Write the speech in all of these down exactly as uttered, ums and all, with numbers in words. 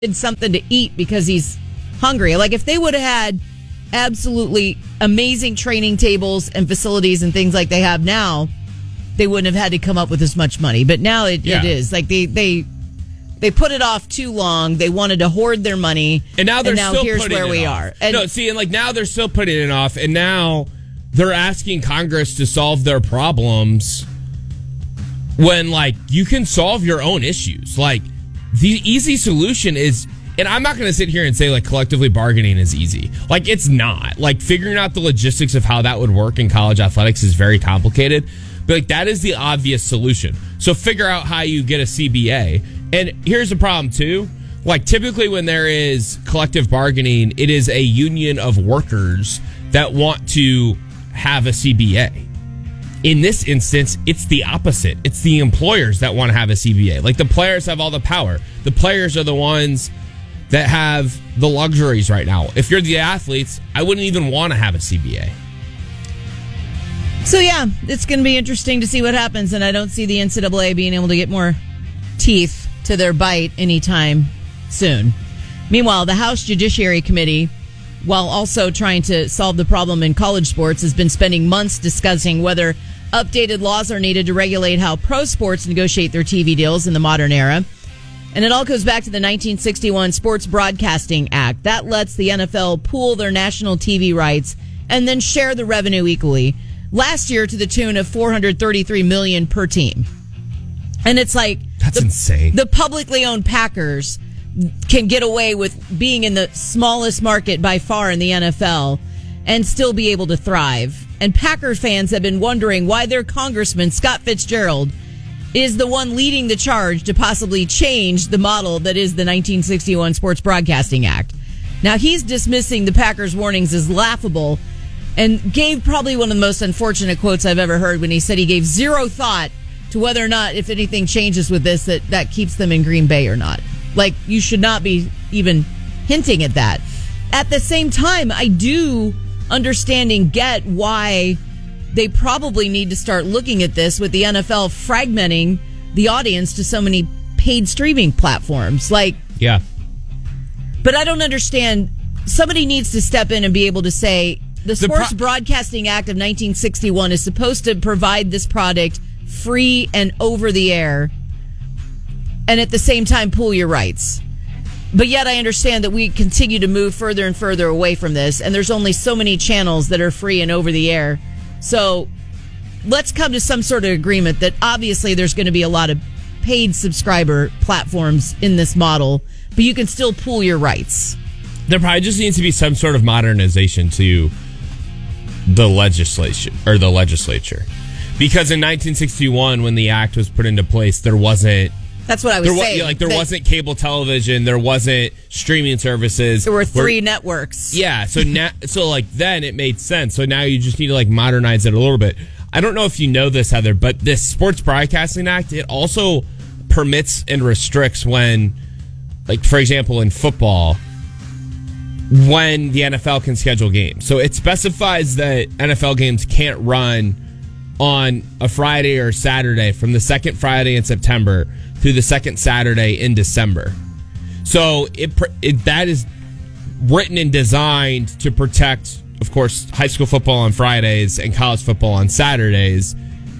something to eat because he's hungry. Like if they would have had absolutely amazing training tables and facilities and things like they have now, they wouldn't have had to come up with as much money. But now it, yeah. it is like they they they put it off too long. They wanted to hoard their money, and now they're and now still here's putting where it we off. are. And no, see, and like now they're still putting it off, and now they're asking Congress to solve their problems when like you can solve your own issues. Like the easy solution is. And I'm not going to sit here and say, like, collectively bargaining is easy. Like, it's not. Like, figuring out the logistics of how that would work in college athletics is very complicated. But, like, that is the obvious solution. So figure out how you get a C B A. And here's the problem, too. Like, typically when there is collective bargaining, it is a union of workers that want to have a C B A. In this instance, it's the opposite. It's the employers that want to have a C B A. Like, the players have all the power. The players are the ones that have the luxuries right now. If you're the athletes, I wouldn't even want to have a C B A. So, yeah, it's going to be interesting to see what happens, and I don't see the N C double A being able to get more teeth to their bite anytime soon. Meanwhile, the House Judiciary Committee, while also trying to solve the problem in college sports, has been spending months discussing whether updated laws are needed to regulate how pro sports negotiate their T V deals in the modern era. And it all goes back to the nineteen sixty-one Sports Broadcasting Act. That lets the N F L pool their national T V rights and then share the revenue equally. Last year to the tune of four hundred thirty-three million dollars per team. And it's like... That's the, insane. The publicly owned Packers can get away with being in the smallest market by far in the N F L and still be able to thrive. And Packer fans have been wondering why their congressman, Scott Fitzgerald, is the one leading the charge to possibly change the model that is the nineteen sixty-one Sports Broadcasting Act. Now, he's dismissing the Packers' warnings as laughable and gave probably one of the most unfortunate quotes I've ever heard when he said he gave zero thought to whether or not, if anything changes with this, that that keeps them in Green Bay or not. Like, you should not be even hinting at that. At the same time, I do understand and get why they probably need to start looking at this with the N F L fragmenting the audience to so many paid streaming platforms. Like, yeah. But I don't understand. Somebody needs to step in and be able to say the Sports the pro- Broadcasting Act of nineteen sixty-one is supposed to provide this product free and over the air, and at the same time pool your rights. But yet I understand that we continue to move further and further away from this, and there's only so many channels that are free and over the air. So let's come to some sort of agreement that obviously there's going to be a lot of paid subscriber platforms in this model, but you can still pool your rights. There probably just needs to be some sort of modernization to the legislation or the legislature. Because in nineteen sixty-one, when the act was put into place, there wasn't That's what I was there saying. Was, like there wasn't cable television, there wasn't streaming services. There were three where, networks. Yeah, so now, so like then it made sense. So now you just need to like modernize it a little bit. I don't know if you know this, Heather, but this Sports Broadcasting Act, it also permits and restricts when, like for example, in football, when the N F L can schedule games. So it specifies that N F L games can't run on a Friday or Saturday from the second Friday in September through the second Saturday in December. So it, it that is written and designed to protect, of course, high school football on Fridays and college football on Saturdays.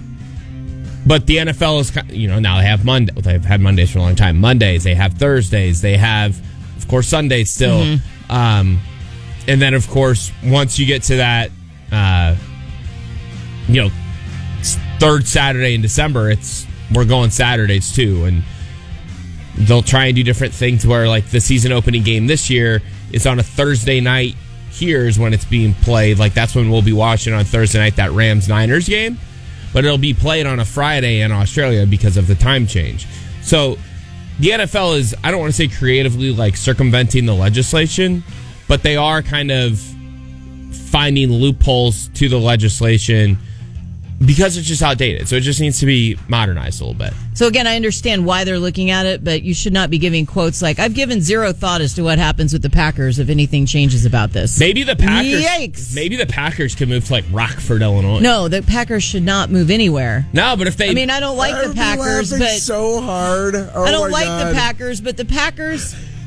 But the N F L is, you know, now they have Monday. They've had Mondays for a long time. Mondays, they have Thursdays, they have, of course, Sundays still. Mm-hmm. Um, and then, of course, once you get to that, uh, you know, third Saturday in December, it's we're going Saturdays too, and they'll try and do different things where, like, the season opening game this year is on a Thursday night. Here's when it's being played. Like, that's when we'll be watching on Thursday night that Rams-Niners game, but it'll be played on a Friday in Australia because of the time change. So the N F L is, I don't want to say creatively like circumventing the legislation, but they are kind of finding loopholes to the legislation because it's just outdated. So it just needs to be modernized a little bit. So again, I understand why they're looking at it, but you should not be giving quotes like, I've given zero thought as to what happens with the Packers if anything changes about this. Maybe the Packers Yikes. Maybe the Packers could move to like Rockford, Illinois. No, the Packers should not move anywhere. No, but if they I mean, I don't like I the Packers, be but so hard. Oh I don't my like God. the Packers, but the Packers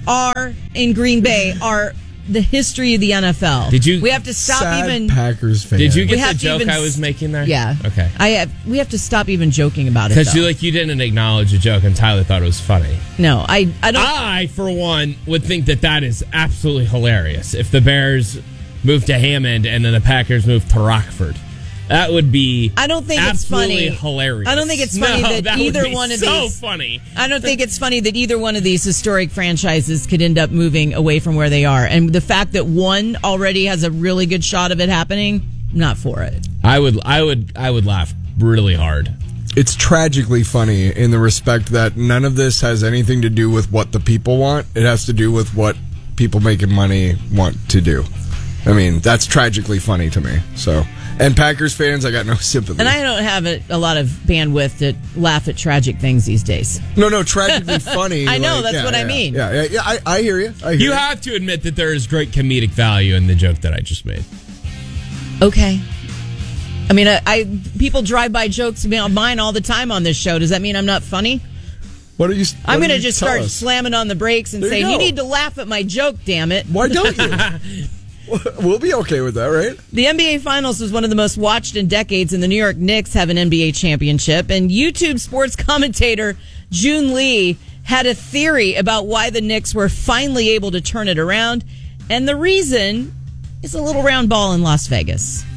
are in Green Bay are the history of the N F L. Did you? We have to stop Sad even. Packers fan. Did you We get have the to joke even I was making there? Yeah. Okay. I have. We have to stop even joking about it. Because though. you like you didn't acknowledge a joke, and Tyler thought it was funny. No, I. I don't. I, for one, would think that that is absolutely hilarious. If the Bears moved to Hammond and then the Packers moved to Rockford, that would be. I don't think it's absolutely funny. hilarious. I don't think it's funny no, that, that either would be one of so these. funny. I don't think it's funny that either one of these historic franchises could end up moving away from where they are, and the fact that one already has a really good shot of it happening, I'm not for it. I would. I would. I would laugh really hard. It's tragically funny in the respect that none of this has anything to do with what the people want. It has to do with what people making money want to do. I mean, that's tragically funny to me. So, and Packers fans, I got no sympathy. And I don't have a, a lot of bandwidth to laugh at tragic things these days. no, no, tragically funny. I know, like, that's yeah, what I yeah, mean. Yeah, yeah, yeah. I, I hear you. I hear You have to admit that there is great comedic value in the joke that I just made. Okay. I mean, I, I people drive by jokes of mine all the time on this show. Does that mean I'm not funny? What are you? I'm going to just start us? slamming on the brakes and There you saying, you go. need to laugh at my joke, damn it. Why don't you? We'll be okay with that, right? The N B A Finals was one of the most watched in decades, and the New York Knicks have an N B A championship. And YouTube sports commentator June Lee had a theory about why the Knicks were finally able to turn it around. And the reason is a little round ball in Las Vegas.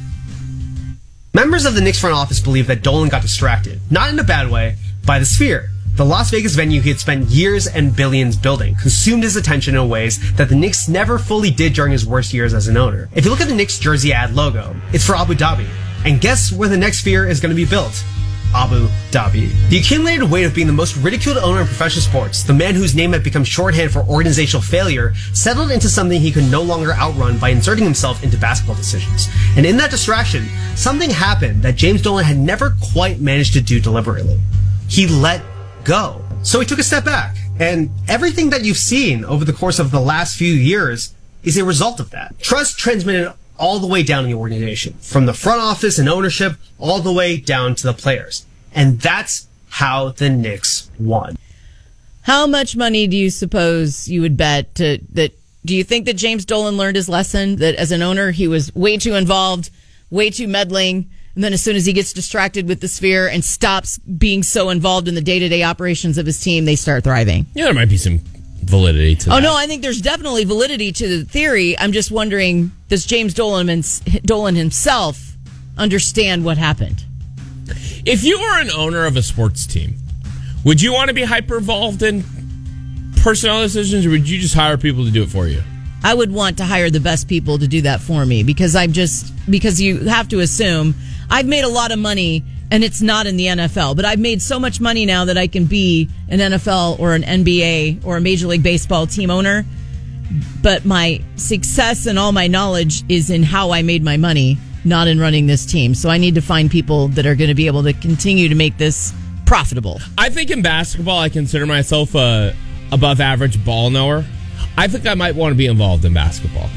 Members of the Knicks front office believe that Dolan got distracted, not in a bad way, by the Sphere. The Las Vegas venue he had spent years and billions building consumed his attention in ways that the Knicks never fully did during his worst years as an owner. If you look at the Knicks jersey ad logo, it's for Abu Dhabi. And guess where the next Sphere is going to be built? Abu Dhabi. The accumulated weight of being the most ridiculed owner in professional sports, the man whose name had become shorthand for organizational failure, settled into something he could no longer outrun by inserting himself into basketball decisions. And in that distraction, something happened that James Dolan had never quite managed to do deliberately. He let go. So he took a step back. And everything that you've seen over the course of the last few years is a result of that. Trust transmitted all the way down in the organization, from the front office and ownership all the way down to the players. And that's how the Knicks won. How much money do you suppose you would bet to, that? Do you think that James Dolan learned his lesson, that as an owner he was way too involved, way too meddling, and then as soon as he gets distracted with the Sphere and stops being so involved in the day-to-day operations of his team, they start thriving? Yeah, there might be some validity to that. Oh, no, I think there's definitely validity to the theory. I'm just wondering, does James Dolan, Dolan himself understand what happened? If you were an owner of a sports team, would you want to be hyper-involved in personnel decisions, or would you just hire people to do it for you? I would want to hire the best people to do that for me, because I'm just, because you have to assume I've made a lot of money and it's not in the N F L, but I've made so much money now that I can be an N F L or an N B A or a Major League Baseball team owner. But my success and all my knowledge is in how I made my money, not in running this team. So I need to find people that are going to be able to continue to make this profitable. I think in basketball, I consider myself a above average ball knower. I think I might want to be involved in basketball.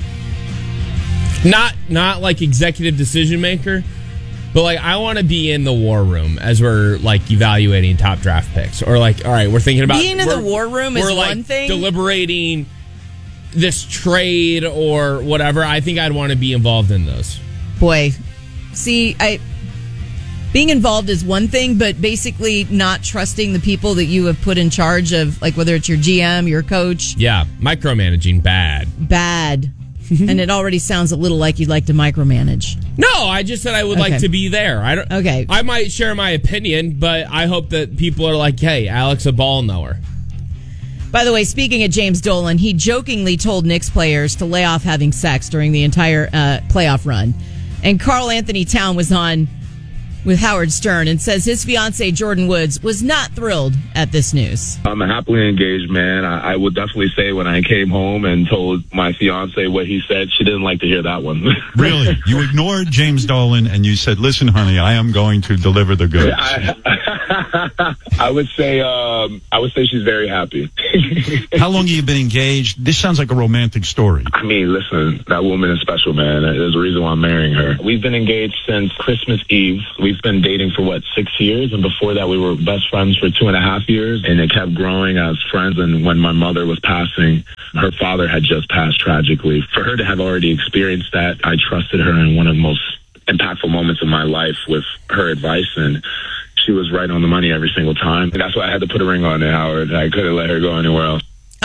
Not not like executive decision maker, but like I want to be in the war room as we're like evaluating top draft picks, or like, all right, we're thinking about being in the war room is we're one like thing. Deliberating this trade or whatever. I think I'd want to be involved in those. Boy, see, I being involved is one thing, but basically not trusting the people that you have put in charge of, like whether it's your G M, your coach. Yeah, micromanaging bad. Bad. And it already sounds a little like you'd like to micromanage. No, I just said I would Okay. like to be there. I don't. Okay. I might share my opinion, but I hope that people are like, "Hey, Alex, a ball knower." By the way, speaking of James Dolan, he jokingly told Knicks players to lay off having sex during the entire uh, playoff run. And Karl Anthony Town was on with Howard Stern and says his fiancée, Jordan Woods, was not thrilled at this news. I'm a happily engaged man. I, I would definitely say when I came home and told my fiance what he said, she didn't like to hear that one. Really? You ignored James Dolan and you said, listen, honey, I am going to deliver the goods. I, I would say um, I would say she's very happy. How long have you been engaged? This sounds like a romantic story. I mean, listen, that woman is special, man. There's a reason why I'm marrying her. We've been engaged since Christmas Eve. We've We've been dating for, what, six years? And before that, we were best friends for two and a half years. And it kept growing as friends. And when my mother was passing, her father had just passed tragically. For her to have already experienced that, I trusted her in one of the most impactful moments of my life with her advice. And she was right on the money every single time. And that's why I had to put a ring on it, Howard. I couldn't let her go anywhere else.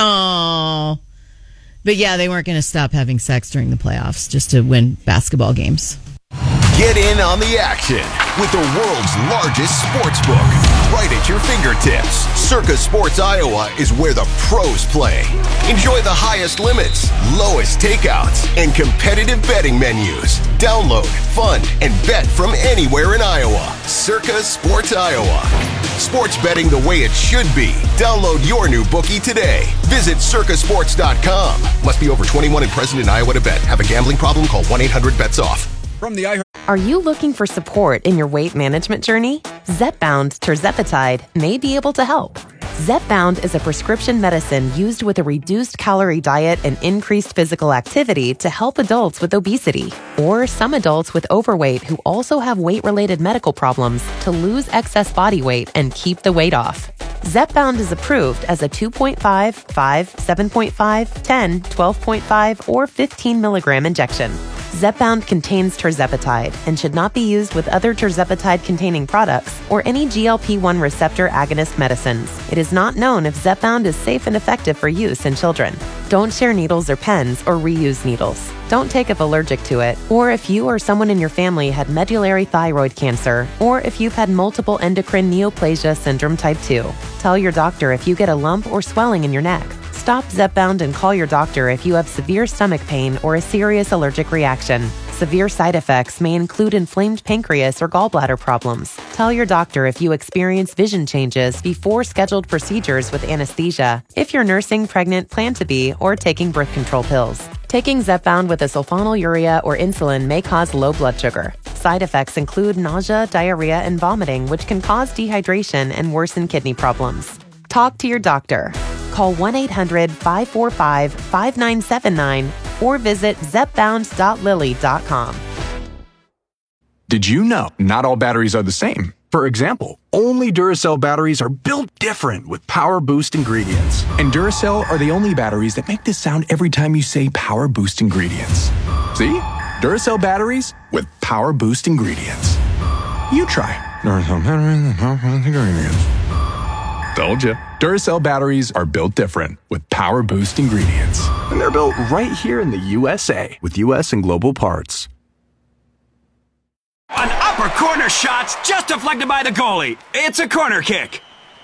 Oh. But yeah, they weren't going to stop having sex during the playoffs just to win basketball games. Get in on the action with the world's largest sports book right at your fingertips. Circa Sports Iowa is where the pros play. Enjoy the highest limits, lowest takeouts, and competitive betting menus. Download, fund, and bet from anywhere in Iowa. Circa Sports Iowa. Sports betting the way it should be. Download your new bookie today. Visit circa sports dot com. Must be over twenty-one and present in Iowa to bet. Have a gambling problem? Call one eight hundred bets off. From the iHeart. Are you looking for support in your weight management journey? Zepbound Tirzepatide may be able to help. Zepbound is a prescription medicine used with a reduced calorie diet and increased physical activity to help adults with obesity or some adults with overweight who also have weight-related medical problems to lose excess body weight and keep the weight off. Zepbound is approved as a two point five, five, seven point five, ten, twelve point five, or fifteen milligram injection. Zepbound contains tirzepatide and should not be used with other tirzepatide-containing products or any G L P one receptor agonist medicines. It is not known if Zepbound is safe and effective for use in children. Don't share needles or pens or reuse needles. Don't take if allergic to it, or if you or someone in your family had medullary thyroid cancer, or if you've had multiple endocrine neoplasia syndrome type two. Tell your doctor if you get a lump or swelling in your neck. Stop Zepbound and call your doctor if you have severe stomach pain or a serious allergic reaction. Severe side effects may include inflamed pancreas or gallbladder problems. Tell your doctor if you experience vision changes before scheduled procedures with anesthesia, if you're nursing, pregnant, plan to be, or taking birth control pills. Taking Zepbound with a sulfonylurea or insulin may cause low blood sugar. Side effects include nausea, diarrhea, and vomiting, which can cause dehydration and worsen kidney problems. Talk to your doctor. Call one eight hundred, five four five, five nine seven nine or visit zepbound dot lilly dot com. Did you know not all batteries are the same? For example, only Duracell batteries are built different with Power Boost ingredients. And Duracell are the only batteries that make this sound every time you say Power Boost ingredients. See? Duracell batteries with Power Boost ingredients. You try. Duracell batteries with Power Boost ingredients. Told you. Duracell batteries are built different with Power Boost ingredients. And they're built right here in the U S A with U S and global parts. An upper corner shot's just deflected by the goalie. It's a corner kick.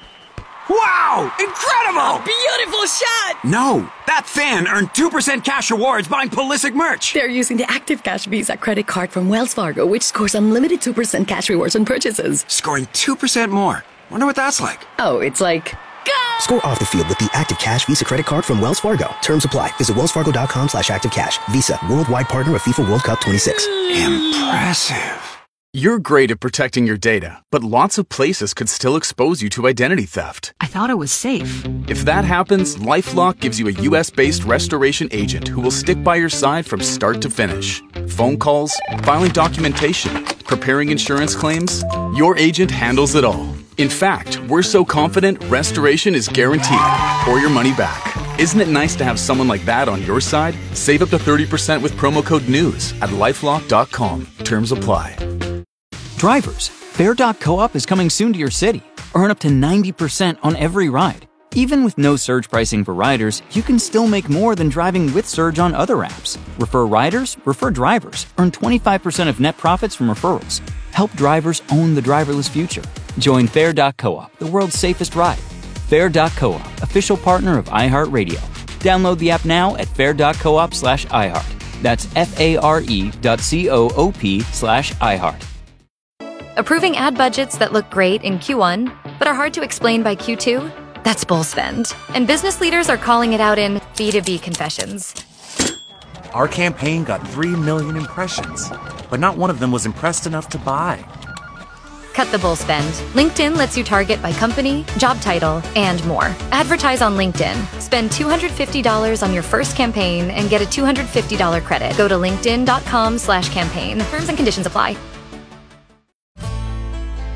Wow! Incredible! Beautiful shot! No, that fan earned two percent cash rewards buying Pulisic merch. They're using the Active Cash Visa credit card from Wells Fargo, which scores unlimited two percent cash rewards on purchases. Scoring two percent more. Wonder what that's like. Oh, it's like... Go! Score off the field with the Active Cash Visa credit card from Wells Fargo. Terms apply. Visit wellsfargo.com slash activecash. Visa, worldwide partner of FIFA World Cup twenty-six. Impressive. You're great at protecting your data, but lots of places could still expose you to identity theft. I thought it was safe. If that happens, LifeLock gives you a U S-based restoration agent who will stick by your side from start to finish. Phone calls, filing documentation, preparing insurance claims, your agent handles it all. In fact, we're so confident restoration is guaranteed or your money back. Isn't it nice to have someone like that on your side? Save up to thirty percent with promo code NEWS at lifelock dot com. Terms apply. Drivers, Fair dot coop is coming soon to your city. Earn up to ninety percent on every ride. Even with no surge pricing for riders, you can still make more than driving with Surge on other apps. Refer riders, refer drivers. Earn twenty-five percent of net profits from referrals. Help drivers own the driverless future. Join Fair dot coop, the world's safest ride. Fair dot coop, official partner of iHeartRadio. Download the app now at fair dot coop slash iHeart. That's F-A-R-E dot C-O-O-P slash iHeart. Approving ad budgets that look great in Q one, but are hard to explain by Q two? That's bull spend. And business leaders are calling it out in B two B confessions. Our campaign got three million impressions, but not one of them was impressed enough to buy. Cut the bull spend. LinkedIn lets you target by company, job title, and more. Advertise on LinkedIn. Spend two hundred fifty dollars on your first campaign and get a two hundred fifty dollars credit. Go to linkedin dot com slash campaign. Terms and conditions apply.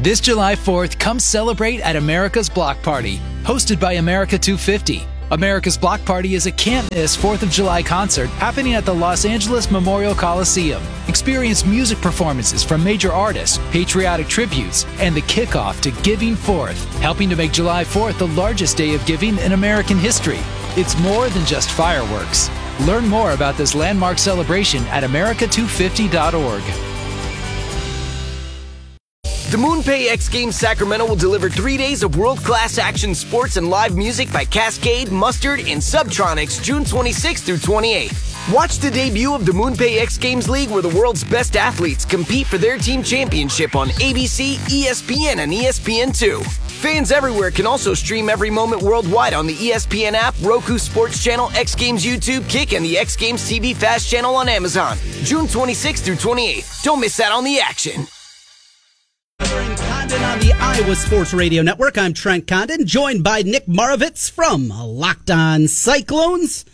This July fourth, come celebrate at America's Block Party, hosted by America two fifty. America's Block Party is a can't-miss fourth of July concert happening at the Los Angeles Memorial Coliseum. Experience music performances from major artists, patriotic tributes, and the kickoff to Giving Fourth, helping to make July fourth the largest day of giving in American history. It's more than just fireworks. Learn more about this landmark celebration at America two fifty dot org. The MoonPay X Games Sacramento will deliver three days of world-class action sports and live music by Cascade, Mustard, and Subtronics June twenty-sixth through twenty-eighth. Watch the debut of the MoonPay X Games League where the world's best athletes compete for their team championship on A B C, E S P N, and E S P N two. Fans everywhere can also stream every moment worldwide on the E S P N app, Roku Sports Channel, X Games YouTube, Kick, and the X Games T V Fast Channel on Amazon. June twenty-sixth through twenty-eighth. Don't miss out on the action. Condon on the Iowa Sports Radio Network. I'm Trent Condon, joined by Nick Moravitz from Locked On Cyclones.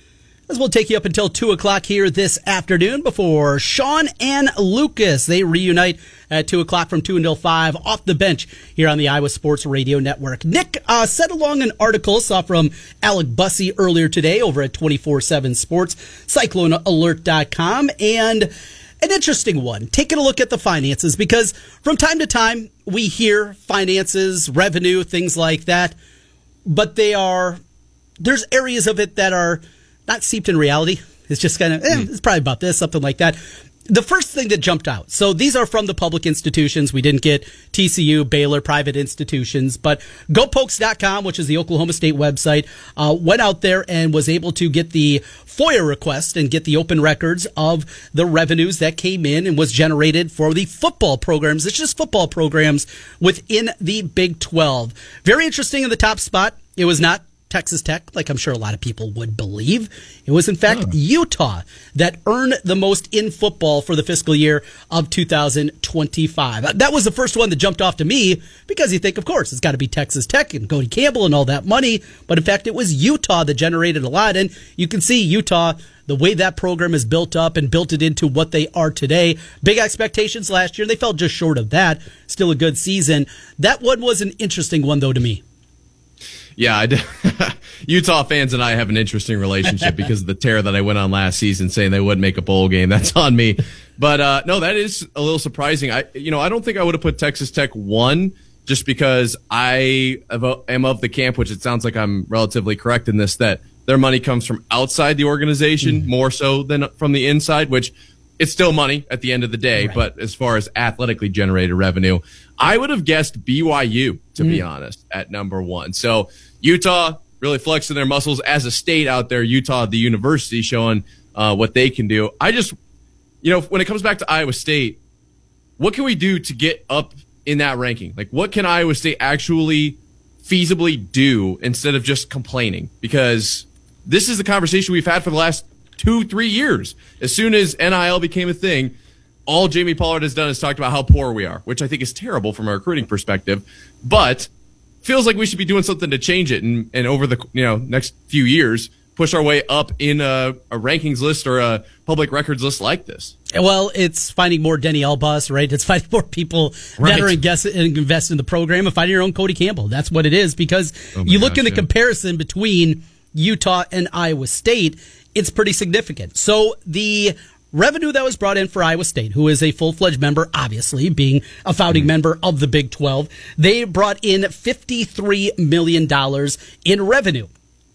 As we'll take you up until two o'clock here this afternoon before Sean and Lucas. They reunite at two o'clock from two until five off the bench here on the Iowa Sports Radio Network. Nick uh, sent along an article, saw from Alec Bussey earlier today over at twenty-four seven Sports, Cyclone Alert dot com, and an interesting one. Taking a look at the finances, because from time to time we hear finances, revenue, things like that, but they are, there's areas of it that are not seeped in reality. It's just kind of, eh, it's probably about this, something like that. The first thing that jumped out, so these are from the public institutions. We didn't get T C U, Baylor, private institutions, but Go Pokes dot com, which is the Oklahoma State website, uh, went out there and was able to get the FOIA request and get the open records of the revenues that came in and was generated for the football programs. It's just football programs within the Big twelve. Very interesting in the top spot. It was not Texas Tech, like I'm sure a lot of people would believe. It was, in fact, oh. Utah that earned the most in football for the fiscal year of two thousand twenty-five. That was the first one that jumped off to me, because you think, of course, it's got to be Texas Tech and Cody Campbell and all that money. But, in fact, it was Utah that generated a lot. And you can see Utah, the way that program is built up and built it into what they are today. Big expectations last year. They fell just short of that. Still a good season. That one was an interesting one, though, to me. Yeah, I did. Utah fans and I have an interesting relationship because of the tear that I went on last season saying they wouldn't make a bowl game. That's on me. But uh, no, that is a little surprising. I, you know, I don't think I would have put Texas Tech one just because I am of the camp, which it sounds like I'm relatively correct in this, that their money comes from outside the organization mm-hmm. more so than from the inside, which it's still money at the end of the day. Right. But as far as athletically generated revenue, I would have guessed B Y U, to mm. be honest, at number one. So Utah really flexing their muscles as a state out there. Utah, the university, showing uh, what they can do. I just, you know, when it comes back to Iowa State, what can we do to get up in that ranking? Like, what can Iowa State actually feasibly do instead of just complaining? Because this is the conversation we've had for the last two, three years. As soon as N I L became a thing, all Jamie Pollard has done is talked about how poor we are, which I think is terrible from a recruiting perspective, but feels like we should be doing something to change it. And, and over the you know next few years, push our way up in a, a rankings list or a public records list like this. Well, it's finding more Denny Elbus, right? It's finding more people right. that are invest, invest in the program and finding your own Cody Campbell. That's what it is, because oh you look gosh, in the yeah. comparison between Utah and Iowa State, it's pretty significant. So the revenue that was brought in for Iowa State, who is a full-fledged member, obviously, being a founding mm-hmm. member of the Big twelve, they brought in fifty-three million dollars in revenue.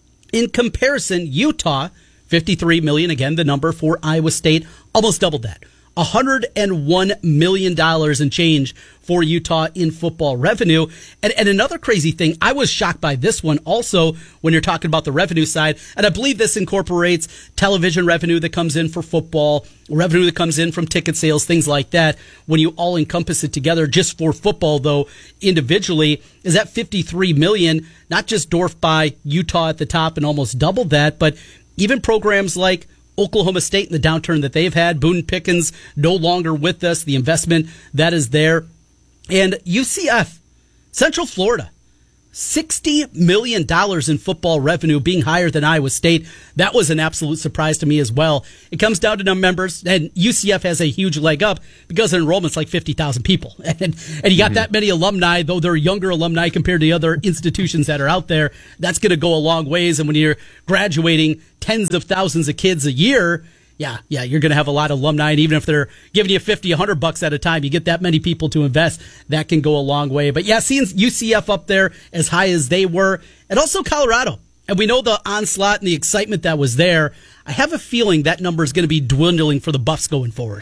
In comparison, Utah, fifty-three million dollars, again, the number for Iowa State, almost doubled that. one hundred one million dollars in change for Utah in football revenue. And, and another crazy thing, I was shocked by this one also when you're talking about the revenue side, and I believe this incorporates television revenue that comes in for football, revenue that comes in from ticket sales, things like that. When you all encompass it together just for football, though, individually, is that fifty-three million dollars, not just dwarfed by Utah at the top and almost doubled that, but even programs like Oklahoma State and the downturn that they've had. Boone Pickens no longer with us. The investment that is there. And U C F, Central Florida, sixty million dollars in football revenue being higher than Iowa State. That was an absolute surprise to me as well. It comes down to number of members, and U C F has a huge leg up because their enrollment's like fifty thousand people. And, and you got mm-hmm. that many alumni, though they're younger alumni compared to the other institutions that are out there. That's going to go a long ways. And when you're graduating tens of thousands of kids a year, Yeah, yeah, you're going to have a lot of alumni, and even if they're giving you fifty, a hundred bucks at a time, you get that many people to invest, that can go a long way. But yeah, seeing U C F up there as high as they were, and also Colorado, and we know the onslaught and the excitement that was there. I have a feeling that number is going to be dwindling for the Buffs going forward.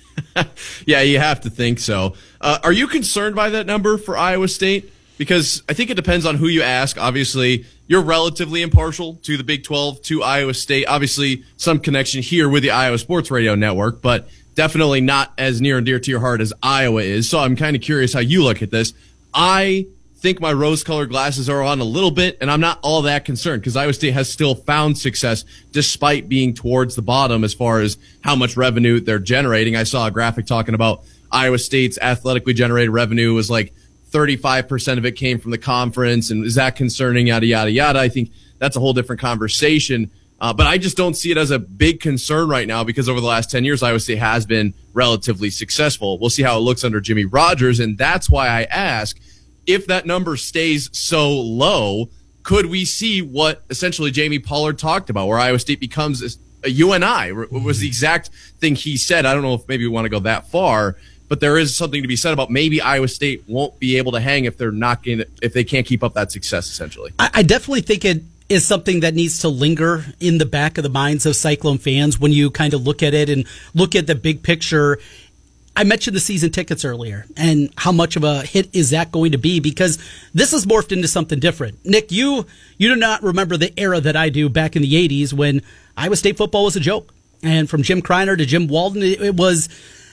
Yeah, you have to think so. Uh, are you concerned by that number for Iowa State? Because I think it depends on who you ask. Obviously, you're relatively impartial to the Big twelve, to Iowa State. Obviously, some connection here with the Iowa Sports Radio Network, but definitely not as near and dear to your heart as Iowa is. So I'm kind of curious how you look at this. I think my rose-colored glasses are on a little bit, and I'm not all that concerned because Iowa State has still found success despite being towards the bottom as far as how much revenue they're generating. I saw a graphic talking about Iowa State's athletically generated revenue was like thirty-five percent of it came from the conference, and is that concerning, yada, yada, yada. I think that's a whole different conversation. Uh, but I just don't see it as a big concern right now because over the last ten years, Iowa State has been relatively successful. We'll see how it looks under Jimmy Rogers, and that's why I ask, if that number stays so low, could we see what essentially Jamie Pollard talked about, where Iowa State becomes a U N I? It was the exact thing he said. I don't know if maybe we want to go that far, but there is something to be said about maybe Iowa State won't be able to hang if they're not getting, if they can't keep up that success, essentially. I, I definitely think it is something that needs to linger in the back of the minds of Cyclone fans when you kind of look at it and look at the big picture. I mentioned the season tickets earlier and how much of a hit is that going to be, because this has morphed into something different. Nick, you you do not remember the era that I do back in the eighties when Iowa State football was a joke. And from Jim Kreiner to Jim Walden, it, it was,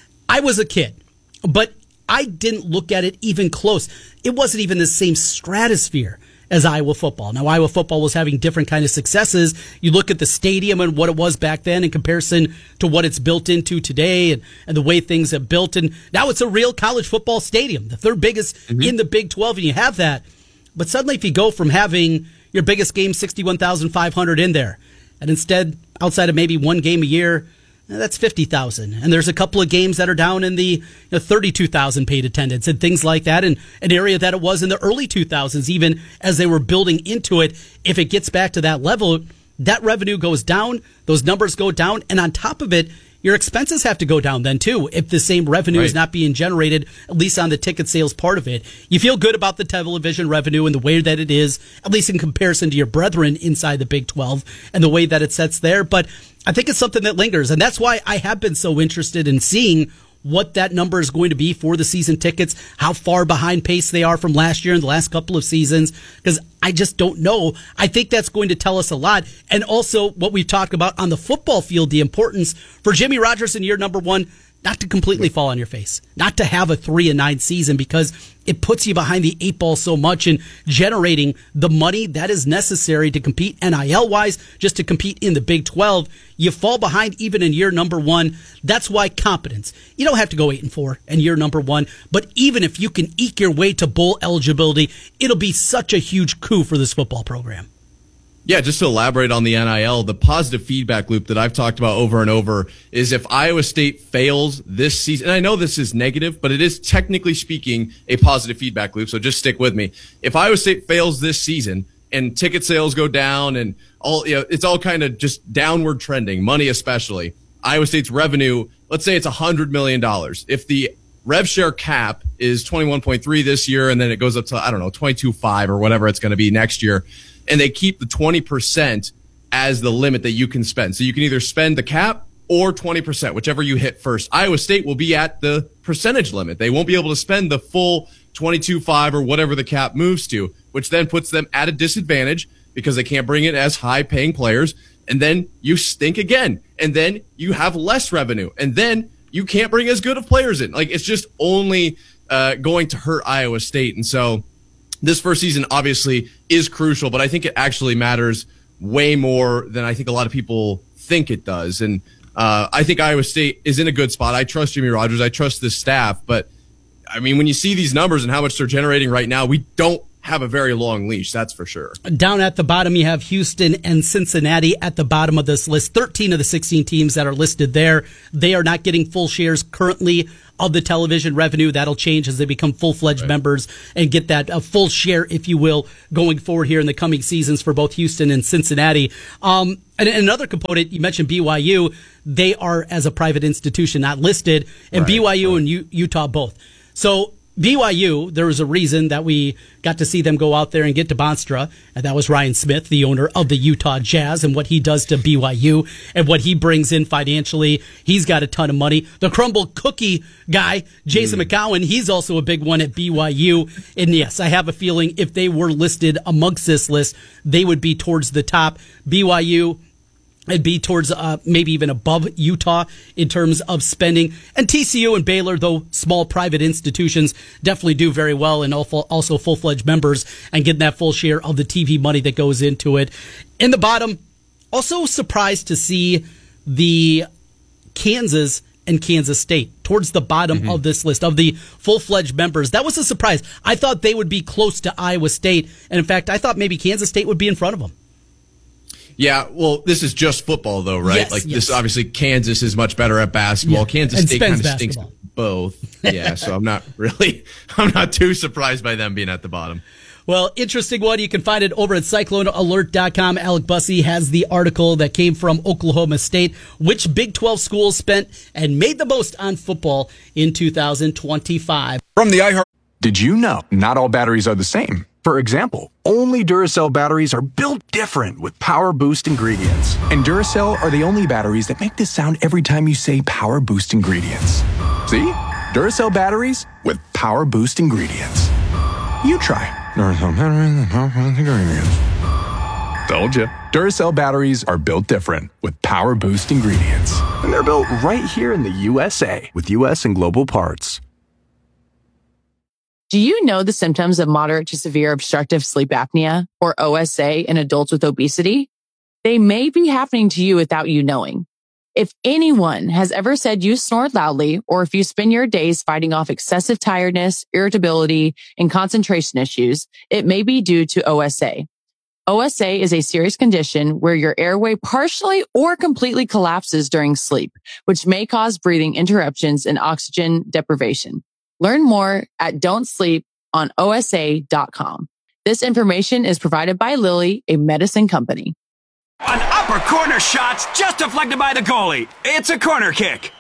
I was a kid, but I didn't look at it even close. It wasn't even the same stratosphere as Iowa football. Now, Iowa football was having different kind of successes. You look at the stadium and what it was back then in comparison to what it's built into today, and, and the way things have built. And now it's a real college football stadium, the third biggest mm-hmm. in the Big twelve, and you have that. But suddenly if you go from having your biggest game, sixty-one thousand five hundred in there, and instead, outside of maybe one game a year, that's fifty thousand. And there's a couple of games that are down in the you know, thirty-two thousand paid attendance and things like that, in an area that it was in the early two thousands, even as they were building into it. If it gets back to that level, that revenue goes down, those numbers go down, and on top of it, your expenses have to go down then too if the same revenue right. is not being generated, at least on the ticket sales part of it. You feel good about the television revenue and the way that it is, at least in comparison to your brethren inside the Big twelve and the way that it sets there. But I think it's something that lingers, and that's why I have been so interested in seeing what that number is going to be for the season tickets, how far behind pace they are from last year and the last couple of seasons, because I just don't know. I think that's going to tell us a lot. And also what we've talked about on the football field, the importance for Jimmy Rogers in year number one, not to completely fall on your face, not to have a three and nine season, because it puts you behind the eight ball so much in generating the money that is necessary to compete N I L wise, just to compete in the Big twelve. You fall behind even in year number one. That's why competence. You don't have to go eight and four in year number one, but even if you can eke your way to bowl eligibility, it'll be such a huge coup for this football program. Yeah, just to elaborate on the N I L, the positive feedback loop that I've talked about over and over is if Iowa State fails this season, and I know this is negative, but it is technically speaking a positive feedback loop, so just stick with me. If Iowa State fails this season and ticket sales go down and all, you know, it's all kind of just downward trending, money especially, Iowa State's revenue, let's say it's one hundred million dollars. If the rev share cap is twenty-one point three this year and then it goes up to, I don't know, twenty-two point five or whatever it's going to be next year, and they keep the twenty percent as the limit that you can spend. So you can either spend the cap or twenty percent, whichever you hit first. Iowa State will be at the percentage limit. They won't be able to spend the full twenty-two point five or whatever the cap moves to, which then puts them at a disadvantage because they can't bring in as high paying players. And then you stink again. And then you have less revenue. And then you can't bring as good of players in. Like, it's just only uh, going to hurt Iowa State. And so this first season obviously is crucial, but I think it actually matters way more than I think a lot of people think it does. And uh, I think Iowa State is in a good spot. I trust Jimmy Rogers. I trust this staff. But, I mean, when you see these numbers and how much they're generating right now, we don't have a very long leash, that's for sure. Down at the bottom, you have Houston and Cincinnati at the bottom of this list. thirteen of the sixteen teams that are listed there, they are not getting full shares currently of the television revenue. That'll change as they become full-fledged right. members and get that uh, full share, if you will, going forward here in the coming seasons for both Houston and Cincinnati. Um, and, and another component, you mentioned B Y U. They are, as a private institution, not listed, and right, B Y U right. and U- Utah both. So B Y U, there was a reason that we got to see them go out there and get to Bonstra, and that was Ryan Smith, the owner of the Utah Jazz, and what he does to B Y U and what he brings in financially. He's got a ton of money. The crumble cookie guy, Jason mm. McCowan, he's also a big one at B Y U. And yes, I have a feeling if they were listed amongst this list, they would be towards the top. B Y U, it'd be towards uh, maybe even above Utah in terms of spending. And T C U and Baylor, though small private institutions, definitely do very well and also full-fledged members and getting that full share of the T V money that goes into it. In the bottom, also surprised to see the Kansas and Kansas State towards the bottom mm-hmm. of this list of the full-fledged members. That was a surprise. I thought they would be close to Iowa State. And in fact, I thought maybe Kansas State would be in front of them. Yeah, well, this is just football, though, right? Yes, like yes. this, obviously, Kansas is much better at basketball. Yeah. Kansas And State kind of basketball. stinks at both. Yeah, so I'm not really, I'm not too surprised by them being at the bottom. Well, interesting one. You can find it over at cyclone alert dot com. Alec Bussey has the article that came from Oklahoma State. Which Big twelve schools spent and made the most on football in two thousand twenty-five? From the iHeart. Did you know not all batteries are the same? For example, only Duracell batteries are built different with Power Boost ingredients. And Duracell are the only batteries that make this sound every time you say Power Boost ingredients. See? Duracell batteries with Power Boost ingredients. You try. Duracell batteries with Power Boost ingredients. Told you. Duracell batteries are built different with Power Boost ingredients. And they're built right here in the U S A with U S and global parts. Do you know the symptoms of moderate to severe obstructive sleep apnea, or O S A, in adults with obesity? They may be happening to you without you knowing. If anyone has ever said you snore loudly, or if you spend your days fighting off excessive tiredness, irritability, and concentration issues, it may be due to O S A. O S A is a serious condition where your airway partially or completely collapses during sleep, which may cause breathing interruptions and oxygen deprivation. Learn more at don't sleep on O S A dot com. This information is provided by Lilly, a medicine company. An upper corner shot just deflected by the goalie. It's a corner kick.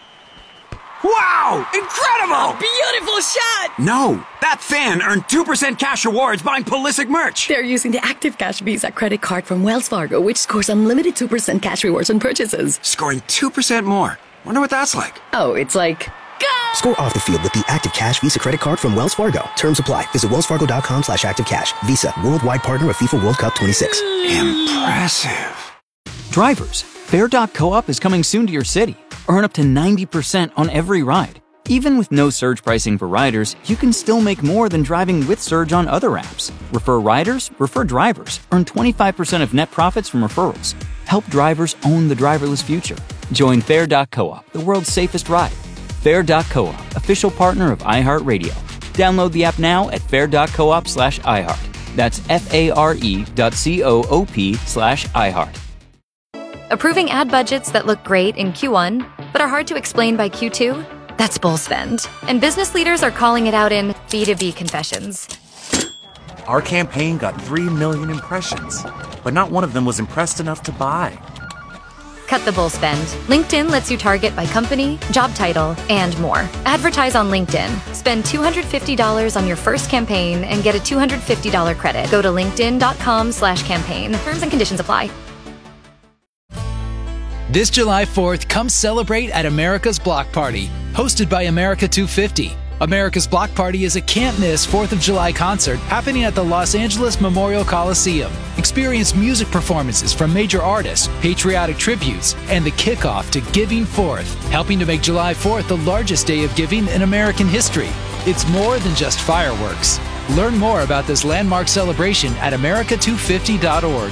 Wow! Incredible! A beautiful shot! No, that fan earned two percent cash rewards buying Pulisic merch. They're using the Active Cash Visa credit card from Wells Fargo, which scores unlimited two percent cash rewards on purchases. Scoring two percent more. Wonder what that's like. Oh, it's like... Score off the field with the Active Cash Visa credit card from Wells Fargo. Terms apply. Visit wells fargo dot com slash active cash. Visa, worldwide partner of FIFA World Cup twenty-six. Impressive. Drivers, Fair dot Co-op is coming soon to your city. Earn up to ninety percent on every ride. Even with no surge pricing for riders, you can still make more than driving with Surge on other apps. Refer riders, refer drivers. Earn twenty-five percent of net profits from referrals. Help drivers own the driverless future. Join Fair dot Co-op, the world's safest ride. Fair dot Co-op, official partner of iHeartRadio. Download the app now at fair dot coop slash iHeart. That's F-A-R-E dot C-O-O-P slash iHeart. Approving ad budgets that look great in Q one, but are hard to explain by Q two? That's bull spend. And business leaders are calling it out in B two B confessions. Our campaign got three million impressions, but not one of them was impressed enough to buy. Cut the bull spend. LinkedIn lets you target by company, job title, and more. Advertise on LinkedIn. Spend two hundred fifty dollars on your first campaign and get a two hundred fifty dollars credit. Go to linkedin dot com slash campaign. Terms and conditions apply. This July fourth, come celebrate at America's Block Party, hosted by America two fifty. America's Block Party is a can't-miss fourth of July concert happening at the Los Angeles Memorial Coliseum. Experience music performances from major artists, patriotic tributes, and the kickoff to Giving Fourth, helping to make July fourth the largest day of giving in American history. It's more than just fireworks. Learn more about this landmark celebration at america two fifty dot org.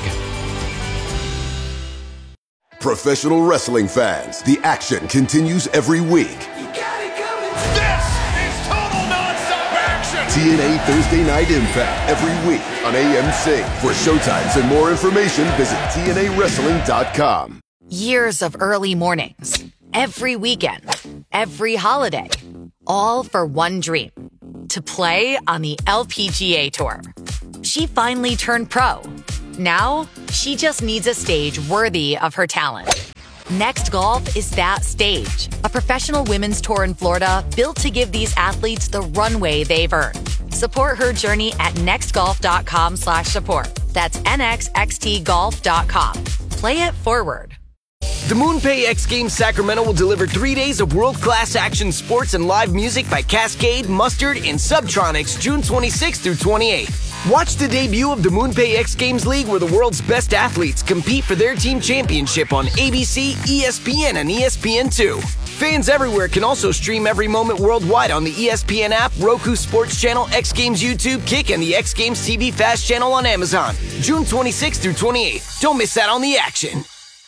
Professional wrestling fans, the action continues every week. This is total nonstop action. T N A Thursday Night Impact every week on A M C. For showtimes and more information, visit T N A wrestling dot com. Years of early mornings, every weekend, every holiday, all for one dream, to play on the L P G A Tour. She finally turned pro. Now, she just needs a stage worthy of her talent. Next Golf is that stage, a professional women's tour in Florida built to give these athletes the runway they've earned. Support her journey at nextgolf.com slash support. That's N X X T golf dot com. Play it forward. The MoonPay X Games Sacramento will deliver three days of world-class action sports and live music by Cascade, Mustard, and Subtronics June twenty-sixth through twenty-eighth. Watch the debut of the MoonPay X Games League, where the world's best athletes compete for their team championship on A B C, E S P N, and E S P N two. Fans everywhere can also stream every moment worldwide on the E S P N app, Roku Sports Channel, X Games YouTube, Kick, and the X Games T V Fast channel on Amazon. June twenty-sixth through twenty-eighth. Don't miss out on the action.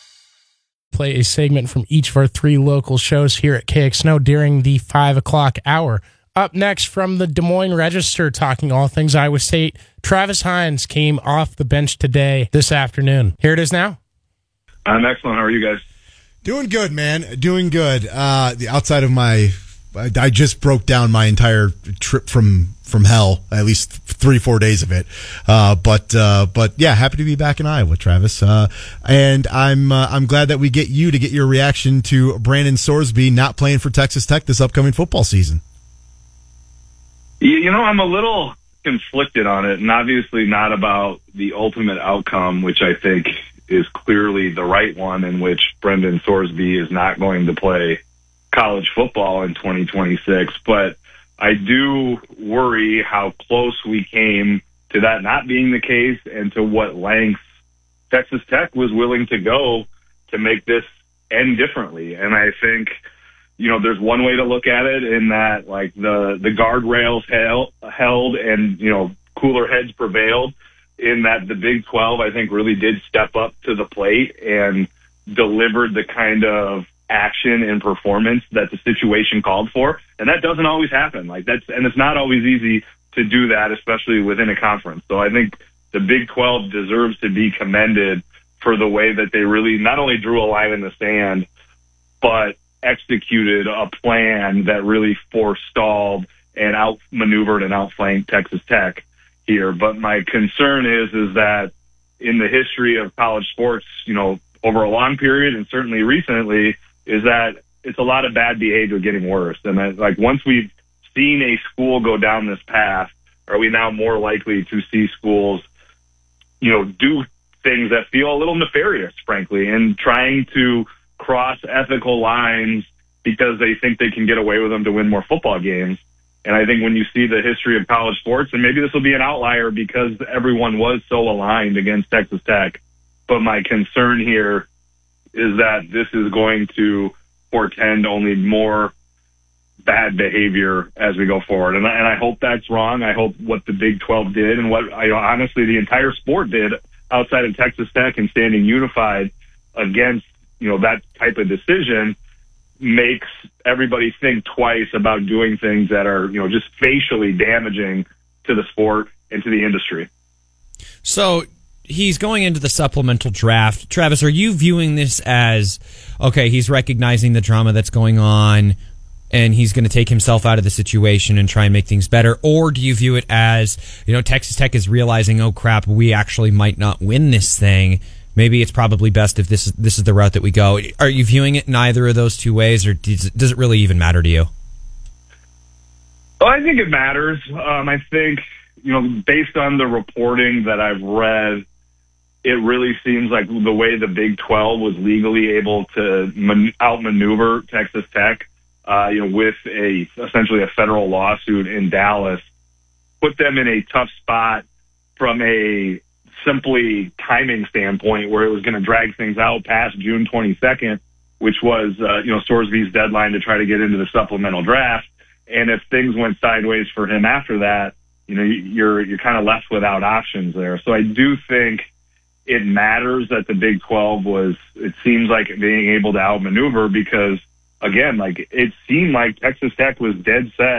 Play a segment from each of our three local shows here at K X N O during the five o'clock hour. Up next from the Des Moines Register, talking all things Iowa State, Travis Hines came off the bench today, this afternoon. Here it is now. I'm excellent. How are you guys? Doing good, man. Doing good. Uh, the outside of my, I, I just broke down my entire trip from from hell, at least three, four days of it. Uh, but uh, but yeah, happy to be back in Iowa, Travis. Uh, and I'm uh, I'm glad that we get you to get your reaction to Brandon Sorsby not playing for Texas Tech this upcoming football season. You know, I'm a little conflicted on it, and obviously not about the ultimate outcome, which I think is clearly the right one, in which Brendan Sorsby is not going to play college football in twenty twenty-six. But I do worry how close we came to that not being the case, and to what lengths Texas Tech was willing to go to make this end differently. And I think, you know, there's one way to look at it, in that, like, the, the guardrails held, held and, you know, cooler heads prevailed, in that the Big twelve, I think, really did step up to the plate and delivered the kind of action and performance that the situation called for. And that doesn't always happen. Like, that's, and it's not always easy to do that, especially within a conference. So I think the Big twelve deserves to be commended for the way that they really not only drew a line in the sand, but executed a plan that really forestalled and outmaneuvered and outflanked Texas Tech here. But my concern is, is that in the history of college sports, you know, over a long period, and certainly recently, is that it's a lot of bad behavior getting worse. And that, like, once we've seen a school go down this path, are we now more likely to see schools, you know, do things that feel a little nefarious, frankly, and trying to cross ethical lines because they think they can get away with them to win more football games? And I think when you see the history of college sports, and maybe this will be an outlier because everyone was so aligned against Texas Tech, but my concern here is that this is going to portend only more bad behavior as we go forward. And I, and I hope that's wrong. I hope what the Big twelve did, and what I honestly the entire sport did outside of Texas Tech and standing unified against, you know, that type of decision, makes everybody think twice about doing things that are, you know, just facially damaging to the sport and to the industry. So he's going into the supplemental draft. Travis, are you viewing this as, okay, he's recognizing the drama that's going on and he's going to take himself out of the situation and try and make things better? Or do you view it as, you know, Texas Tech is realizing, oh crap, we actually might not win this thing. Maybe it's probably best if this is, this is the route that we go. Are you viewing it in either of those two ways, or does it, does it really even matter to you? Well, I think it matters. Um, I think, you know, based on the reporting that I've read, it really seems like the way the Big twelve was legally able to man- outmaneuver Texas Tech, uh, you know, with a essentially a federal lawsuit in Dallas, put them in a tough spot from a simply timing standpoint, where it was going to drag things out past June twenty-second, which was, uh, you know, Sorsby's deadline to try to get into the supplemental draft. And if things went sideways for him after that, you know, you're, you're kind of left without options there. So I do think it matters that the Big twelve was, it seems like, being able to outmaneuver, because again, like, it seemed like Texas Tech was dead set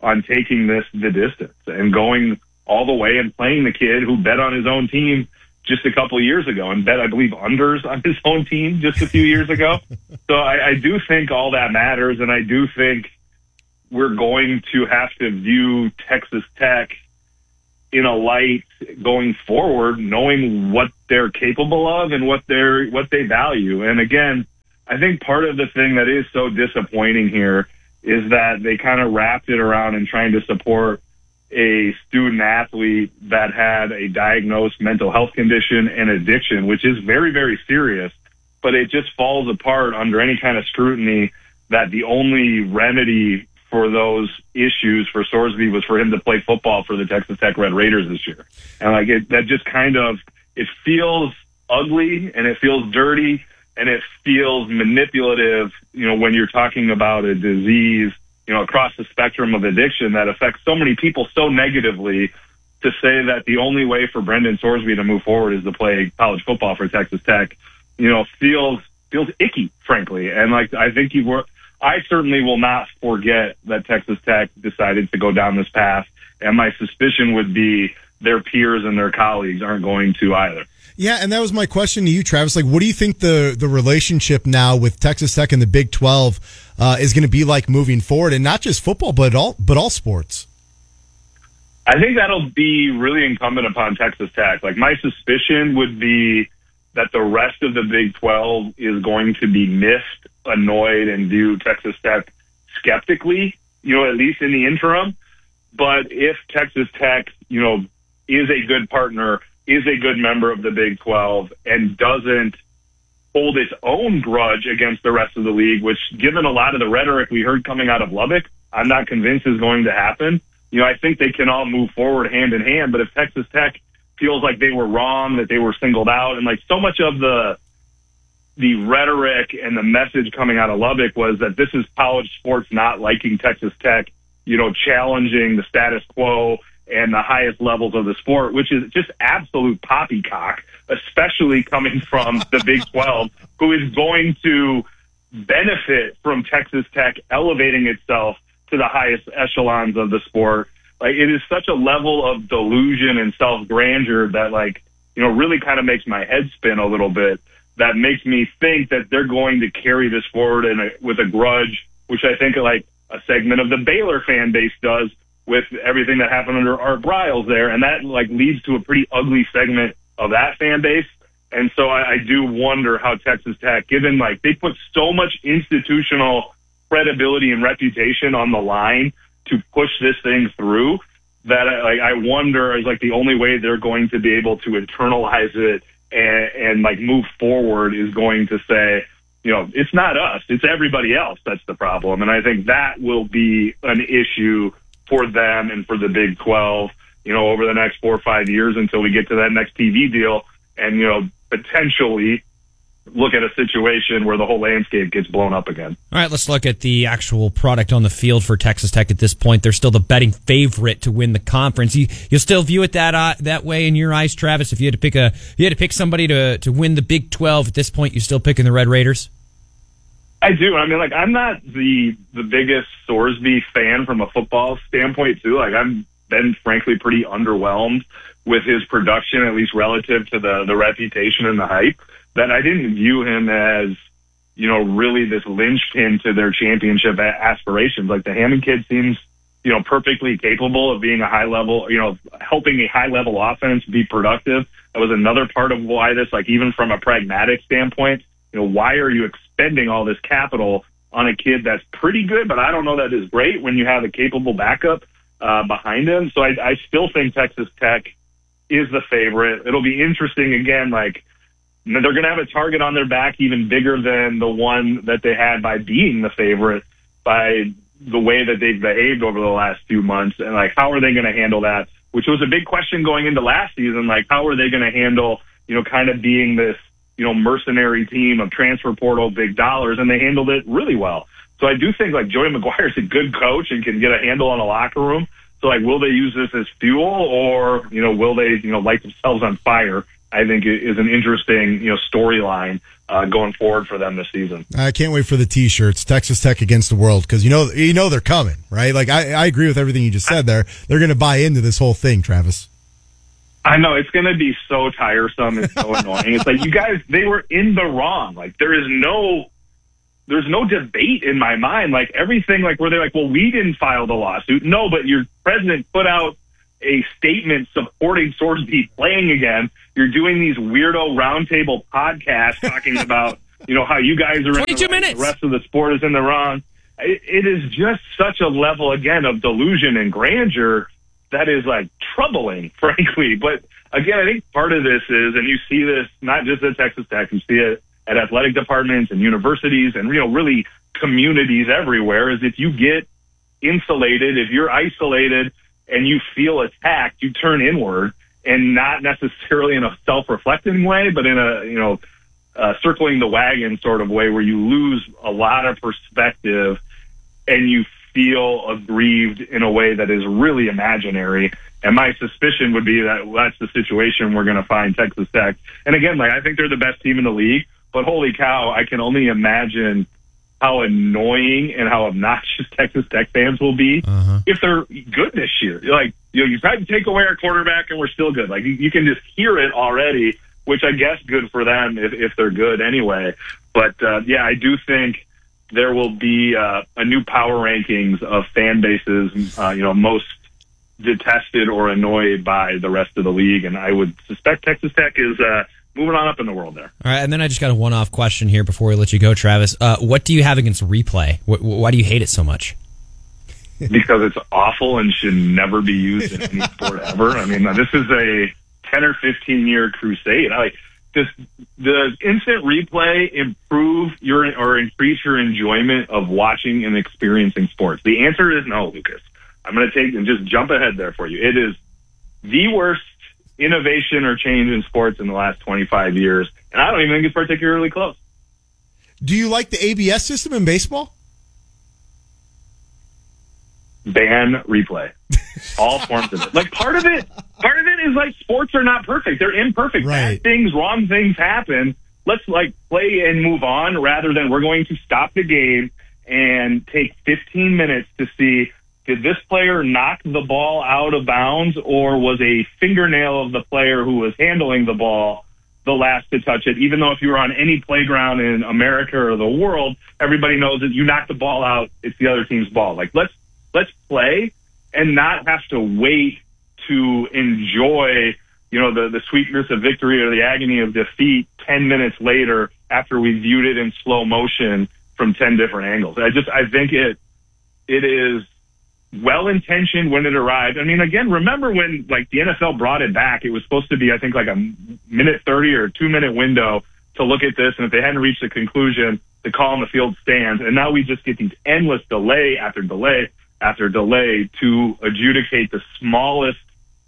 on taking this the distance and going all the way and playing the kid who bet on his own team just a couple of years ago and bet, I believe, unders on his own team just a few years ago. So I, I do think all that matters, and I do think we're going to have to view Texas Tech in a light going forward, knowing what they're capable of and what they're what they value. And again, I think part of the thing that is so disappointing here is that they kind of wrapped it around in trying to support a student athlete that had a diagnosed mental health condition and addiction, which is very, very serious, but it just falls apart under any kind of scrutiny that the only remedy for those issues for Sorsby was for him to play football for the Texas Tech Red Raiders this year. And like it, that just kind of, it feels ugly and it feels dirty and it feels manipulative, you know, when you're talking about a disease, you know, across the spectrum of addiction that affects so many people so negatively, to say that the only way for Brendan Sorsby to move forward is to play college football for Texas Tech, you know, feels, feels icky, frankly. And like, I think you were, I certainly will not forget that Texas Tech decided to go down this path, and my suspicion would be their peers and their colleagues aren't going to either. Yeah, and that was my question to you, Travis. Like, what do you think the, the relationship now with Texas Tech and the Big twelve uh, is going to be like moving forward, and not just football, but all but all sports? I think that'll be really incumbent upon Texas Tech. Like, my suspicion would be that the rest of the Big twelve is going to be missed, annoyed, and view Texas Tech skeptically, you know, at least in the interim. But if Texas Tech, you know, is a good partner, is a good member of the Big twelve, and doesn't hold its own grudge against the rest of the league, which, given a lot of the rhetoric we heard coming out of Lubbock, I'm not convinced is going to happen. You know, I think they can all move forward hand in hand. But if Texas Tech feels like they were wrong, that they were singled out, and like so much of the the rhetoric and the message coming out of Lubbock was that this is college sports not liking Texas Tech, you know, challenging the status quo and the highest levels of the sport, which is just absolute poppycock, especially coming from the Big twelve, who is going to benefit from Texas Tech elevating itself to the highest echelons of the sport. Like, it is such a level of delusion and self-grandeur that, like, you know, really kind of makes my head spin a little bit. That makes me think that they're going to carry this forward in a, with a grudge, which I think like a segment of the Baylor fan base does with everything that happened under Art Briles there. And that like leads to a pretty ugly segment of that fan base. And so I, I do wonder how Texas Tech, given like they put so much institutional credibility and reputation on the line to push this thing through, that I, like, I wonder is like the only way they're going to be able to internalize it and, and like move forward is going to say, you know, it's not us, it's everybody else that's the problem. And I think that will be an issue for them and for the Big twelve, you know, over the next four or five years until we get to that next T V deal and, you know, potentially look at a situation where the whole landscape gets blown up again. All right, let's look at the actual product on the field for Texas Tech at this point. They're still the betting favorite to win the conference. You, you'll still view it that uh, that way in your eyes, Travis? If you had to pick a, you had to pick somebody to to win the Big twelve at this point, you still picking the Red Raiders? I do. I mean, like, I'm not the the biggest Sorsby fan from a football standpoint, too. Like, I've been, frankly, pretty underwhelmed with his production, at least relative to the the reputation and the hype. That I didn't view him as, you know, really this linchpin to their championship aspirations. Like, the Hammond kid seems, you know, perfectly capable of being a high level, you know, helping a high level offense be productive. That was another part of why this, like, even from a pragmatic standpoint, you know, why are you expending all this capital on a kid that's pretty good, but I don't know that is great when you have a capable backup uh, behind him. So I, I still think Texas Tech is the favorite. It'll be interesting again, like, they're going to have a target on their back even bigger than the one that they had by being the favorite, by the way that they've behaved over the last few months. And, like, how are they going to handle that? Which was a big question going into last season. Like, how are they going to handle, you know, kind of being this, you know, mercenary team of transfer portal big dollars? And they handled it really well. So I do think, like, Joey McGuire is a good coach and can get a handle on a locker room. So, like, will they use this as fuel, or, you know, will they, you know, light themselves on fire? I think is an interesting, you know, storyline uh, going forward for them this season. I can't wait for the T-shirts. Texas Tech against the world, because you know you know they're coming, right? Like I, I agree with everything you just said there. They're going to buy into this whole thing, Travis. I know it's going to be so tiresome and so annoying. It's like, you guys, they were in the wrong. Like, there is no, there's no debate in my mind. Like, everything, like, where they're like, well, we didn't file the lawsuit. No, but your president put out a statement supporting Sorsby playing again. You're doing these weirdo roundtable podcasts talking about, you know, how you guys are in the, right, the rest of the sport is in the wrong. It, it is just such a level, again, of delusion and grandeur that is, like, troubling, frankly. But again, I think part of this is, and you see this not just at Texas Tech, you see it at athletic departments and universities and, you know, really communities everywhere, is if you get insulated, if you're isolated and you feel attacked, you turn inward, and not necessarily in a self-reflecting way, but in a, you know, uh, circling the wagon sort of way where you lose a lot of perspective and you feel aggrieved in a way that is really imaginary. And my suspicion would be that that's the situation we're going to find Texas Tech. And again, like, I think they're the best team in the league, but holy cow, I can only imagine how annoying and how obnoxious Texas Tech fans will be uh-huh. if they're good this year. Like, you know, you tried to take away our quarterback and we're still good. Like, you, you can just hear it already, which I guess good for them if, if they're good anyway. But uh, yeah, I do think there will be uh, a new power rankings of fan bases, uh, you know, most detested or annoyed by the rest of the league. And I would suspect Texas Tech is uh, moving on up in the world there. All right, and then I just got a one-off question here before we let you go, Travis. Uh, what do you have against replay? Wh- why do you hate it so much? Because it's awful and should never be used in any sport ever. I mean, this is a ten or fifteen year crusade. I like this. The instant replay improve your or increase your enjoyment of watching and experiencing sports? The answer is no, Lucas. I'm going to take and just jump ahead there for you. It is the worst innovation or change in sports in the last twenty-five years, and I don't even think it's particularly close. Do you like the A B S system in baseball? Ban replay. All forms of it. Like, part of it, part of it is like sports are not perfect. They're imperfect. Right. Bad things, wrong things happen. Let's like play and move on rather than we're going to stop the game and take fifteen minutes to see, did this player knock the ball out of bounds, or was a fingernail of the player who was handling the ball the last to touch it? Even though if you were on any playground in America or the world, everybody knows that you knock the ball out, it's the other team's ball. Like, let's let's play and not have to wait to enjoy, you know, the, the sweetness of victory or the agony of defeat ten minutes later after we viewed it in slow motion from ten different angles. I just, I think it it is well-intentioned when it arrived. I mean, again, remember when, like, the N F L brought it back, it was supposed to be, I think, like a minute thirty or two-minute window to look at this, and if they hadn't reached a conclusion, the call on the field stands. And now we just get these endless delay after delay after delay to adjudicate the smallest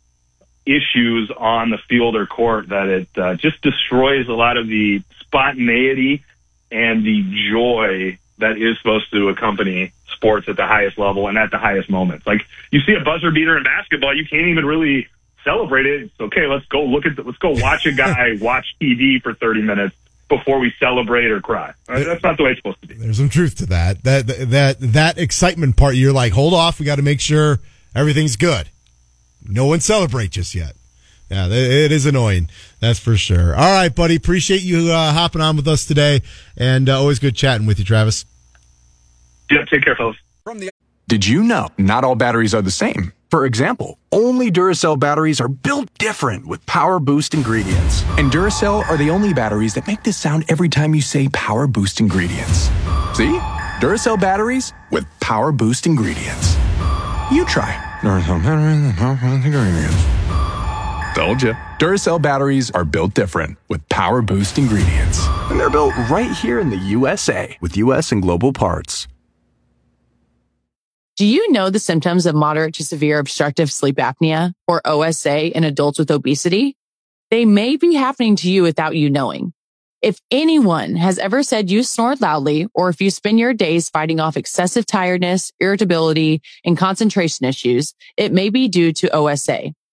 issues on the field or court, that it uh, just destroys a lot of the spontaneity and the joy that is supposed to accompany sports at the highest level and at the highest moments. Like, you see a buzzer beater in basketball, you can't even really celebrate it. It's okay, let's go look at the, let's go watch a guy watch T V for thirty minutes before we celebrate or cry. Right? That's not the way it's supposed to be. There's some truth to that. That that that excitement part, you're like, hold off, we got to make sure everything's good. No one celebrate just yet. Yeah, it is annoying. That's for sure. All right, buddy. Appreciate you uh, hopping on with us today, and uh, always good chatting with you, Travis. Yeah, take care, fellas. From the Did you know not all batteries are the same? For example, only Duracell batteries are built different with Power Boost ingredients. And Duracell are the only batteries that make this sound every time you say Power Boost ingredients. See? Duracell batteries with Power Boost ingredients. You try. Duracell batteries with Power Boost ingredients. Told you. Duracell batteries are built different with Power Boost ingredients. And they're built right here in the U S A with U S and global parts. Do you know the symptoms of moderate to severe obstructive sleep apnea, or O S A, in adults with obesity? They may be happening to you without you knowing. If anyone has ever said you snore loudly, or if you spend your days fighting off excessive tiredness, irritability, and concentration issues, it may be due to O S A.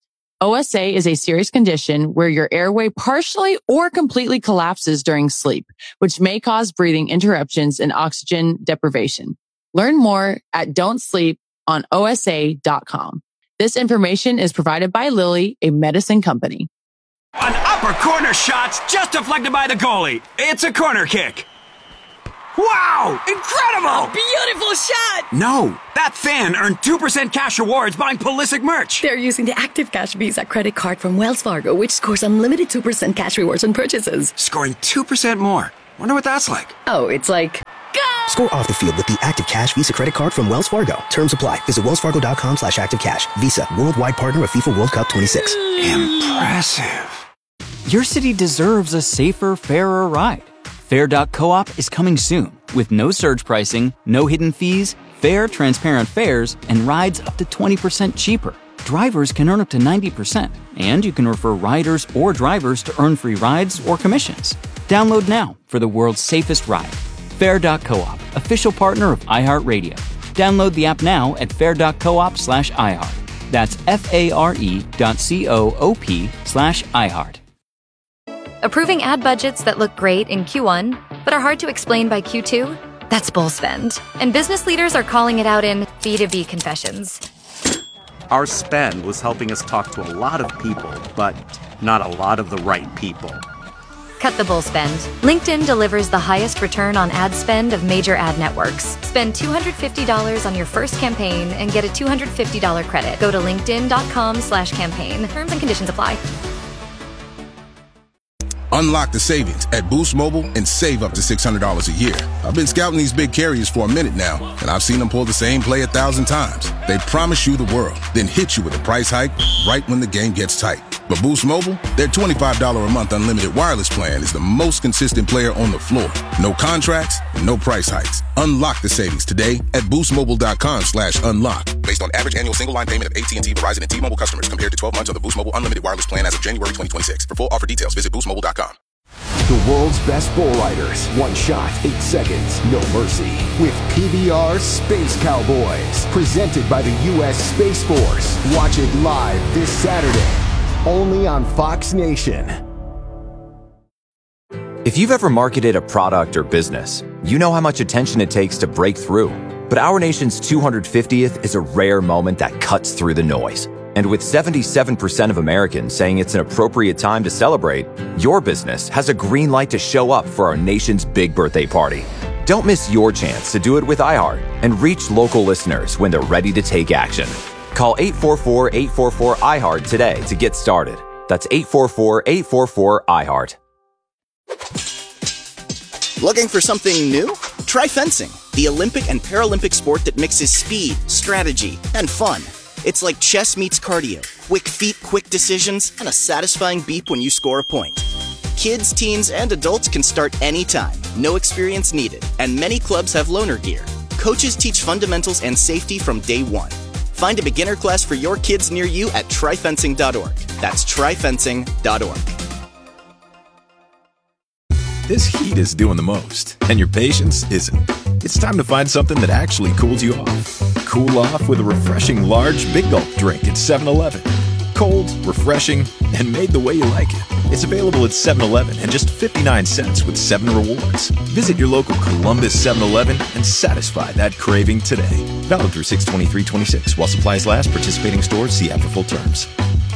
O S A is a serious condition where your airway partially or completely collapses during sleep, which may cause breathing interruptions and oxygen deprivation. Learn more at don't sleep on O S A dot com. This information is provided by Lilly, a medicine company. An upper corner shot just deflected by the goalie. It's a corner kick. Wow! Incredible! Beautiful shot! No, that fan earned two percent cash rewards buying Pulisic merch. They're using the Active Cash Visa credit card from Wells Fargo, which scores unlimited two percent cash rewards on purchases. Scoring two percent more. Wonder what that's like. Oh, it's like... Score off the field with the Active Cash Visa credit card from Wells Fargo. Terms apply. Visit wellsfargo.com slash active cash. Visa, worldwide partner of FIFA World Cup twenty-six. Impressive. Your city deserves a safer, fairer ride. Fair dot coop is coming soon with no surge pricing, no hidden fees, fair, transparent fares, and rides up to twenty percent cheaper. Drivers can earn up to ninety percent, and you can refer riders or drivers to earn free rides or commissions. Download now for the world's safest ride. Fair dot coop, official partner of iHeartRadio. Download the app now at fair dot coop slash iHeart. That's F-A-R-E dot C-O-O-P slash iHeart. Approving ad budgets that look great in Q one, but are hard to explain by Q two? That's bull spend. And business leaders are calling it out in B two B confessions. Our spend was helping us talk to a lot of people, but not a lot of the right people. Cut the bull spend. LinkedIn delivers the highest return on ad spend of major ad networks. Spend two hundred fifty dollars on your first campaign and get a two hundred fifty dollars credit. Go to linkedin.com slash campaign. Terms and conditions apply. Unlock the savings at Boost Mobile and save up to six hundred dollars a year. I've been scouting these big carriers for a minute now, and I've seen them pull the same play a thousand times. They promise you the world, then hit you with a price hike right when the game gets tight. But Boost Mobile, their twenty-five dollars a month unlimited wireless plan is the most consistent player on the floor. No contracts, no price hikes. Unlock the savings today at boostmobile.com slash unlock. Based on average annual single line payment of A T and T, Verizon, and T-Mobile customers compared to twelve months of the Boost Mobile unlimited wireless plan as of January twenty twenty-six. For full offer details, visit boost mobile dot com. The world's best bull riders. One shot, eight seconds, no mercy. With P B R Space Cowboys. Presented by the U S Space Force. Watch it live this Saturday. Only on Fox Nation. If you've ever marketed a product or business, you know how much attention it takes to break through. But our nation's two hundred fiftieth is a rare moment that cuts through the noise. And with seventy-seven percent of Americans saying it's an appropriate time to celebrate, your business has a green light to show up for our nation's big birthday party. Don't miss your chance to do it with iHeart and reach local listeners when they're ready to take action. Call eight four four, eight four four, I HEART today to get started. That's eight four four, eight four four, I HEART. Looking for something new? Try fencing, the Olympic and Paralympic sport that mixes speed, strategy, and fun. It's like chess meets cardio. Quick feet, quick decisions, and a satisfying beep when you score a point. Kids, teens, and adults can start anytime. No experience needed. And many clubs have loaner gear. Coaches teach fundamentals and safety from day one. Find a beginner class for your kids near you at try fencing dot org. That's try fencing dot org. This heat is doing the most, and your patience isn't. It's time to find something that actually cools you off. Cool off with a refreshing large Big Gulp drink at seven eleven. Cold, refreshing, and made the way you like it. It's available at seven eleven and just fifty-nine cents with seven rewards. Visit your local Columbus seven eleven and satisfy that craving today. Valid through six twenty-three twenty-six. While supplies last, participating stores see app for full terms.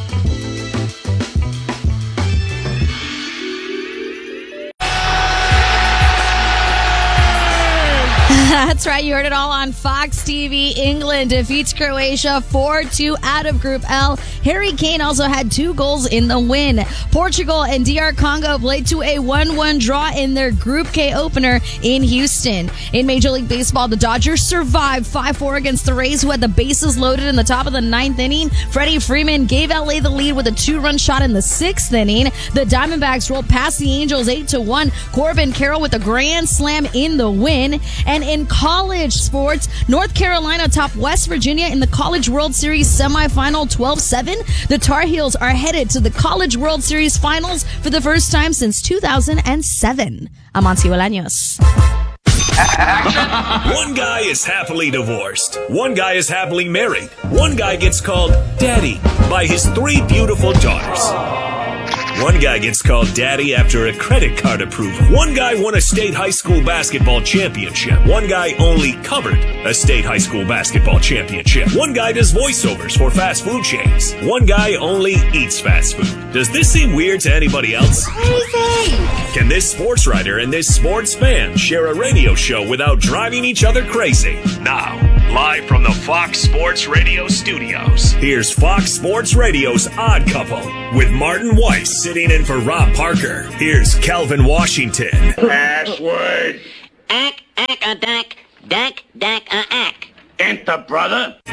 That's right. You heard it all on Fox T V. England defeats Croatia four two out of Group L. Harry Kane also had two goals in the win. Portugal and D R Congo played to a one one draw in their Group K opener in Houston. In Major League Baseball, the Dodgers survived five four against the Rays, who had the bases loaded in the top of the ninth inning. Freddie Freeman gave L A the lead with a two-run shot in the sixth inning. The Diamondbacks rolled past the Angels eight to one. Corbin Carroll with a grand slam in the win. And in college sports, North Carolina topped West Virginia in the College World Series semifinal twelve seven. The Tar Heels are headed to the College World Series finals for the first time since two thousand seven. I'm Monty Bolaños. One guy is happily divorced. One guy is happily married. One guy gets called daddy by his three beautiful daughters. One guy gets called daddy after a credit card approval. One guy won a state high school basketball championship. One guy only covered a state high school basketball championship. One guy does voiceovers for fast food chains. One guy only eats fast food. Does this seem weird to anybody else? Crazy! Can this sports writer and this sports fan share a radio show without driving each other crazy? Now, live from the Fox Sports Radio studios, here's Fox Sports Radio's Odd Couple with Martin Weiss sitting in for Rob Parker. Here's Calvin Washington. Password. Ack, ack, a dack, dack, dack, a ack. Enter, brother.